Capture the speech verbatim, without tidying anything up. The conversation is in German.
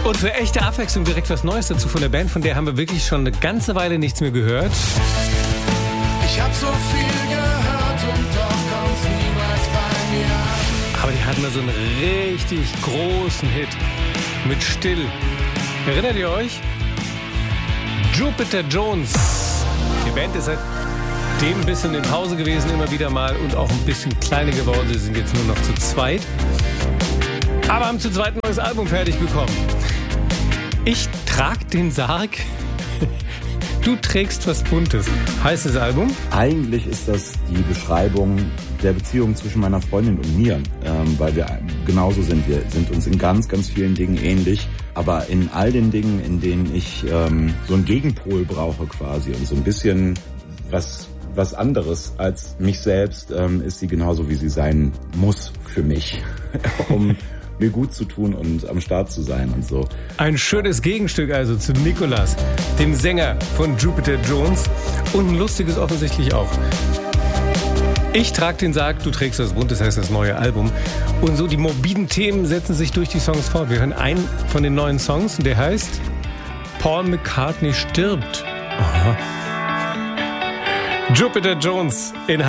Und für echte Abwechslung direkt was Neues dazu von der Band, von der haben wir wirklich schon eine ganze Weile nichts mehr gehört. Ich hab so viel gehört und doch kommt's niemals bei mir an. Aber die hatten mal so einen richtig großen Hit mit Still. Erinnert ihr euch? Jupiter Jones. Die Band ist seitdem ein bisschen in Pause gewesen, immer wieder mal, und auch ein bisschen kleiner geworden. Sie sind jetzt nur noch zu zweit. Aber haben zu zweit ein neues Album fertig bekommen. Ich trag den Sarg. Du trägst was Buntes. Heißt das Album? Eigentlich ist das die Beschreibung der Beziehung zwischen meiner Freundin und mir, ähm, weil wir genauso sind. Wir sind uns in ganz, ganz vielen Dingen ähnlich, aber in all den Dingen, in denen ich ähm, so einen Gegenpol brauche quasi und so ein bisschen was was anderes als mich selbst, ähm, ist sie genauso, wie sie sein muss für mich, um mir gut zu tun und am Start zu sein und so. Ein schönes Gegenstück also zu Nicolas, dem Sänger von Jupiter Jones, und ein lustiges offensichtlich auch. Ich trag den Sarg, du trägst das Buntes, heißt das neue Album. Und so die morbiden Themen setzen sich durch die Songs fort. Wir hören einen von den neuen Songs, der heißt Paul McCartney stirbt. Aha. Jupiter Jones in